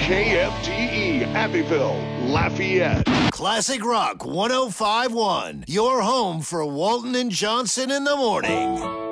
KFTE, Abbeville, Lafayette. Classic Rock 105.1, your home for Walton and Johnson in the morning.